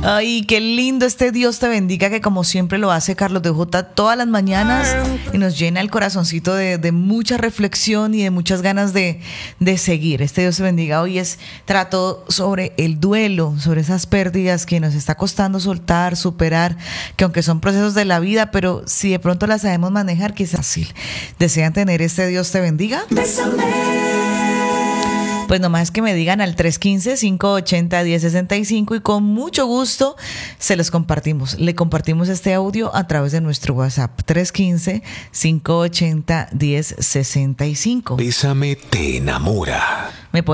Ay, qué lindo este Dios te bendiga, que como siempre lo hace Carlos de J todas las mañanas y nos llena el corazoncito de mucha reflexión y de muchas ganas de seguir. Este Dios te bendiga hoy trato sobre el duelo, sobre esas pérdidas que nos está costando soltar, superar, que aunque son procesos de la vida, pero si de pronto las sabemos manejar, que es fácil. ¿Desean tener este Dios te bendiga? Pues nomás que me digan al 315-580-1065 y con mucho gusto se los compartimos. Le compartimos este audio a través de nuestro WhatsApp 315-580-1065. Bésame te enamora.